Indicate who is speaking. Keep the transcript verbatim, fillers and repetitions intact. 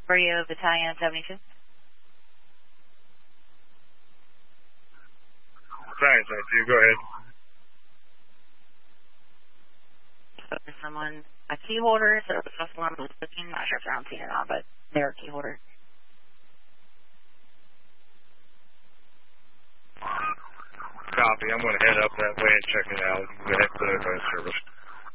Speaker 1: For you, Battalion seventy-two.
Speaker 2: Battalion seventy-two, go ahead.
Speaker 1: So someone, a key holder, so the first one was looking, not sure if they're on scene or not, but they're a key holder.
Speaker 2: Copy, I'm going to head up that way and check it out. Go ahead and put it on service.